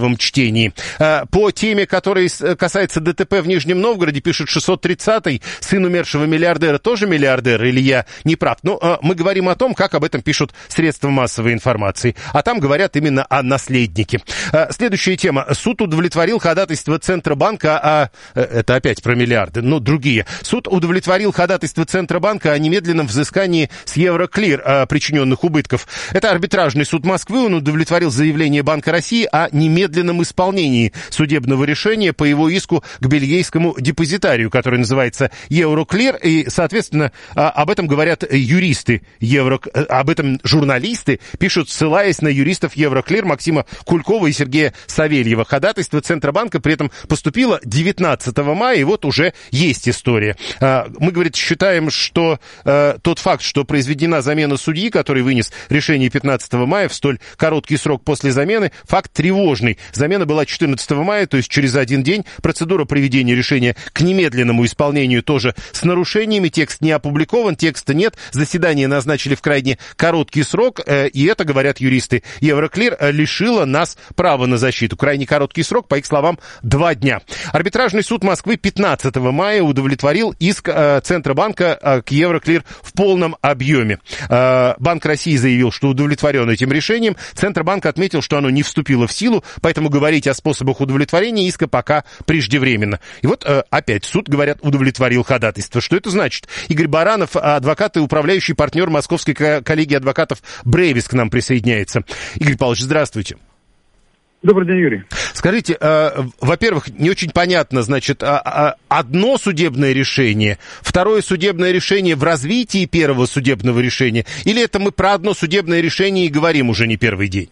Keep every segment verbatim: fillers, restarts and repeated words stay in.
первом чтении. По теме, которая касается ДТП в Нижнем Новгороде, пишет шестьсот тридцатый, сын умершего миллиардера тоже миллиардер, или я не прав? Ну, мы говорим о том, как об этом пишут средства массовой информации. А там говорят именно о наследнике. Следующая тема. Суд удовлетворил ходатайство Центробанка о... Это опять про миллиарды, но другие. Суд удовлетворил ходатайство Центробанка о немедленном взыскании с Евроклир причиненных убытков. Это арбитражный суд Москвы. Он удовлетворил заявление Банка России о немедленном исполнении судебного решения по его иску к бельгийскому депозитарию, который называется Евроклир. И, соответственно, об этом говорят юристы Евро... Об этом журналисты пишут, ссылаясь на юристов Евроклир Максима Кулькова и Сергея Савельева. Ходатайство Центробанка при этом поступило девятнадцатого мая, и вот уже есть история. Мы, говорит, считаем, что тот факт, что произведена замена судьи, который вынес решение пятнадцатого мая в столь короткий срок после замены, факт тревожный. Замена была четырнадцатого мая, то есть через один день. Процедура приведения решения к немедленному исполнению тоже с нарушениями. Текст не опубликован, текста нет. Заседание назначили в крайне короткий срок, и это, говорят юристы Евроклир, лишило нас права на защиту. Крайне короткий срок, по их словам, два дня. Арбитражный суд Москвы пятнадцатого мая удовлетворил иск Центробанка к Евроклир в полном объеме. Банк России заявил, что удовлетворен этим решением. Центробанк отметил, что оно не вступило в силу, поэтому говорить о способах удовлетворения иска пока преждевременно. И вот опять суд, говорят, удовлетворил ходатайство. Что это значит? Игорь Баранов, адвокат и управляющий партнер Московской коллегии адвокатов Брейвис, к нам присоединяется. Игорь Павлович, здравствуйте. Добрый день, Юрий. Скажите, э, во-первых, не очень понятно, значит, а, а, одно судебное решение, второе судебное решение в развитии первого судебного решения, или это мы про одно судебное решение и говорим уже не первый день?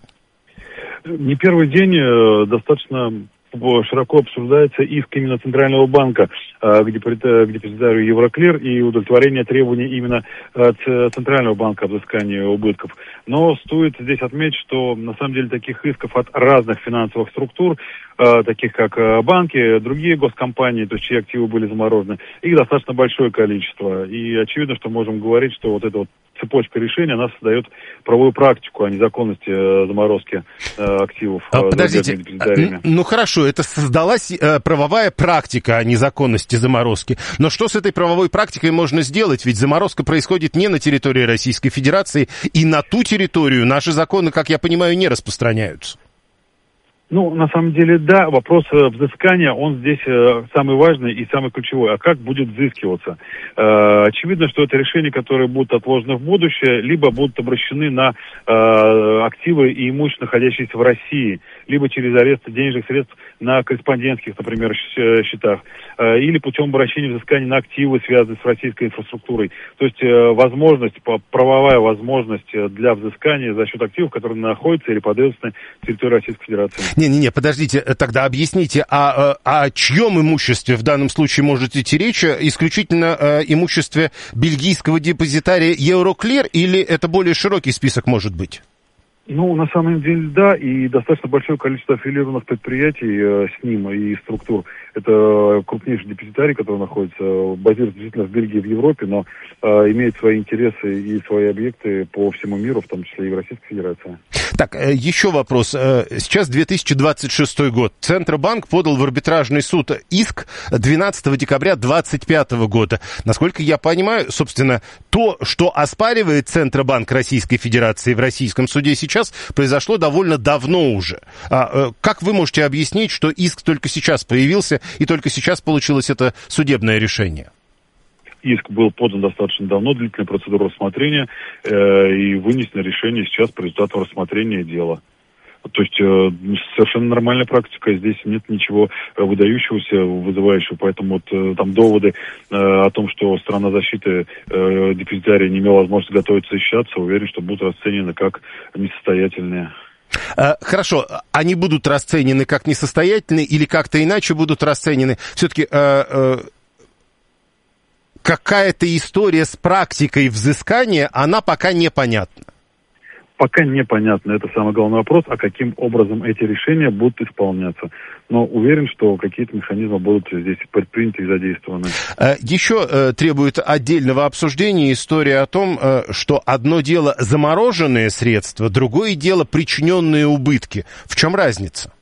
Не первый день, э, достаточно широко обсуждается иск именно Центрального банка к депозитарию Евроклир и удовлетворение требований именно Центрального банка о взыскании убытков. Но стоит здесь отметить, что на самом деле таких исков от разных финансовых структур, таких как банки, другие госкомпании, то есть чьи активы были заморожены, их достаточно большое количество. И очевидно, что можем говорить, что вот это вот цепочка решений, она создает правовую практику о незаконности э, заморозки э, активов. Э, Подождите, ну хорошо, это создалась э, правовая практика о незаконности заморозки. Но что с этой правовой практикой можно сделать? Ведь заморозка происходит не на территории Российской Федерации, и на ту территорию наши законы, как я понимаю, не распространяются. Ну, на самом деле, да, вопрос э, взыскания, он здесь э, самый важный и самый ключевой. А как будет взыскиваться? Э, очевидно, что это решения, которые будут отложены в будущее, либо будут обращены на э, активы и имущество, находящиеся в России, либо через арест денежных средств на корреспондентских, например, счетах, э, или путем обращения взыскания на активы, связанные с российской инфраструктурой. То есть э, возможность, правовая возможность для взыскания за счет активов, которые находятся или подвержены территории Российской Федерации. Не-не-не, подождите, тогда объясните, а, а о чьем имуществе в данном случае может идти речь? Исключительно о имуществе бельгийского депозитария Евроклир, или это более широкий список может быть? Ну, на самом деле, да, и достаточно большое количество аффилированных предприятий э, с ним и структур. Это крупнейший депозитарий, который находится, базируется действительно в Бельгии, в Европе, но э, имеет свои интересы и свои объекты по всему миру, в том числе и в Российской Федерации. Так, еще вопрос. Сейчас две тысячи двадцать шестой год. Центробанк подал в арбитражный суд иск двенадцатого декабря две тысячи двадцать пятого года. Насколько я понимаю, собственно, то, что оспаривает Центробанк Российской Федерации в российском суде сейчас, произошло довольно давно уже. А, как вы можете объяснить, что иск только сейчас появился и только сейчас получилось это судебное решение? Иск был подан достаточно давно, длительная процедура рассмотрения, э, и вынесено решение сейчас по результату рассмотрения дела. То есть э, совершенно нормальная практика, здесь нет ничего выдающегося, вызывающего, поэтому вот, э, там доводы э, о том, что сторона защиты э, депозитария не имела возможности готовиться защищаться, уверен, что будут расценены как несостоятельные. Хорошо, они будут расценены как несостоятельные или как-то иначе будут расценены? Все-таки... Э, э... какая-то история с практикой взыскания, она пока непонятна. Пока непонятно, это самый главный вопрос, а каким образом эти решения будут исполняться. Но уверен, что какие-то механизмы будут здесь предприняты и задействованы. Еще требует отдельного обсуждения история о том, что одно дело замороженные средства, другое дело причиненные убытки. В чем разница?